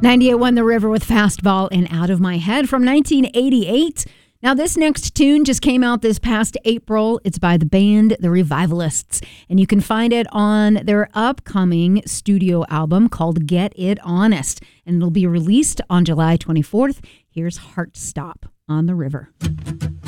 98.1 The River with Fastball and Out of My Head from 1988. Now, this next tune just came out this past April. It's by the band The Revivalists, and you can find it on their upcoming studio album called Get It Honest, and it'll be released on July 24th. Here's Heart Stop on the River.